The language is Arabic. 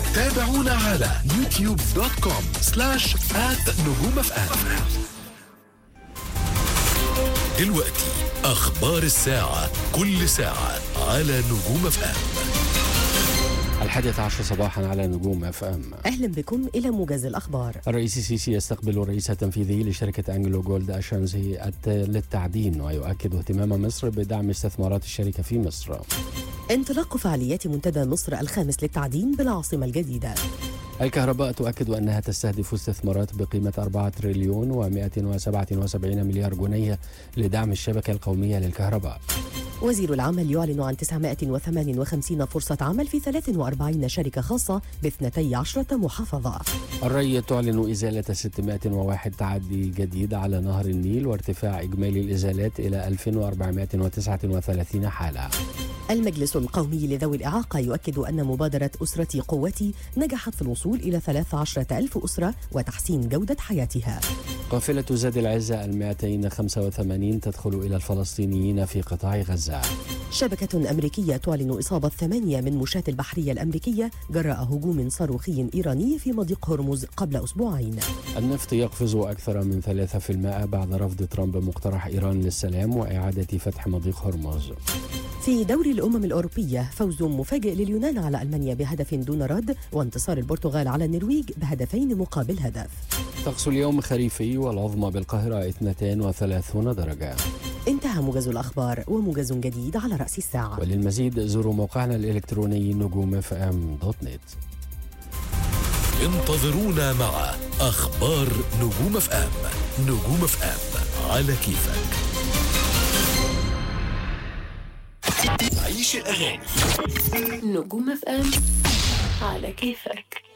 تابعونا على youtube.com/@نجومفم. دلوقتي أخبار الساعة، كل ساعة على نجوم FM. 11 صباحا على نجوم FM. أهلا بكم إلى موجز الأخبار. الرئيس السيسي يستقبل الرئيس التنفيذي لشركة أنجلو جولد أشانزي للتعدين، ويؤكد اهتمام مصر بدعم استثمارات الشركة في مصر. انطلاق فعاليات منتدى مصر الخامس للتعدين بالعاصمة الجديدة. الكهرباء تؤكد أنها تستهدف استثمارات بقيمة 4 تريليون و177 مليار جنيه لدعم الشبكة القومية للكهرباء. وزير العمل يعلن عن 958 فرصة عمل في 43 شركة خاصة ب12 محافظة. الري تعلن إزالة 601 تعدي جديد على نهر النيل، وارتفاع إجمالي الإزالات إلى 2439 حالة. المجلس القومي لذوي الإعاقة يؤكد أن مبادرة أسرتي قوتي نجحت في الوصول إلى 13,000 أسرة وتحسين جودة حياتها. قافلة زاد العزة 285 تدخل إلى الفلسطينيين في قطاع غزة. شبكة أمريكية تعلن إصابة 8 من مشاة البحرية الأمريكية جراء هجوم صاروخي إيراني في مضيق هرمز قبل أسبوعين. النفط يقفز أكثر من 3% بعد رفض ترامب مقترح إيران للسلام وإعادة فتح مضيق هرمز. في دوري الأمم الأوروبية فوز مفاجئ لليونان على ألمانيا بهدف دون رد، وانتصار البرتغال على النرويج بهدفين مقابل هدف. طقس اليوم خريفي والعظمى بالقاهرة 32 درجة. انتهى موجز الأخبار، وموجز جديد على رأس الساعة. وللمزيد زوروا موقعنا الإلكتروني نجومfm.net. انتظرونا مع أخبار نجوم FM. نجوم FM على كيفك. عيش الأغاني. نجوم FM على كيفك.